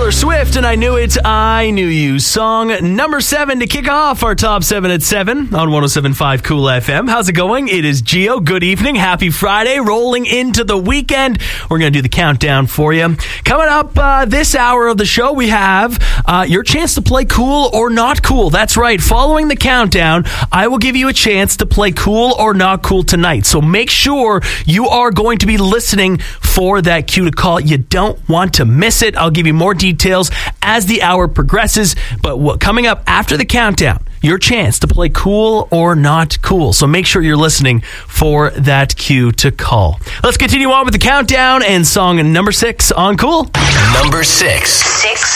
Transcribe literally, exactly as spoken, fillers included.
Taylor Swift, and I Knew It, I Knew You. Song number seven to kick off our top seven at seven on one oh seven point five Cool F M. How's it going? It is Gio. Good evening. Happy Friday. Rolling into the weekend. We're going to do the countdown for you. Coming up uh, this hour of the show, we have uh, your chance to play cool or not cool. That's right. Following the countdown, I will give you a chance to play cool or not cool tonight. So make sure you are going to be listening for that cue to call. You don't want to miss it. I'll give you more details as the hour progresses, but what coming up after the countdown, your chance to play cool or not cool. So make sure you're listening for that cue to call. Let's continue on with the countdown and song number six on Cool. Number six. Six.